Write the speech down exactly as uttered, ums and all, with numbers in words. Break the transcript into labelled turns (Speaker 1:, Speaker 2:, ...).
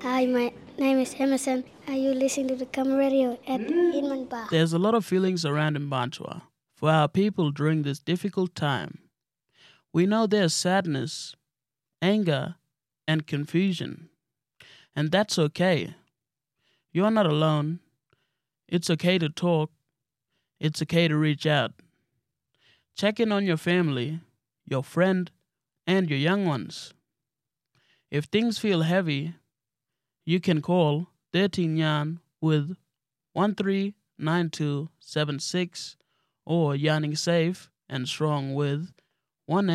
Speaker 1: Hi, my name is Emerson. Are you listening to the Come Radio at Hinman Bar?
Speaker 2: There's a lot of feelings around in Bantua for our people during this difficult time. We know there's sadness, anger, and confusion. And that's okay. You're not alone. It's okay to talk. It's okay to reach out. Check in on your family, your friend, and your young ones. If things feel heavy, you can call thirteen Yan with one three nine two seven six or Yanning Safe and Strong with one